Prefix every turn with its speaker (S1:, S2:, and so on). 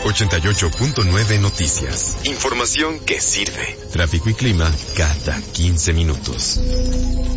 S1: 88.9 Noticias. Información que sirve. Tráfico y clima cada 15 minutos.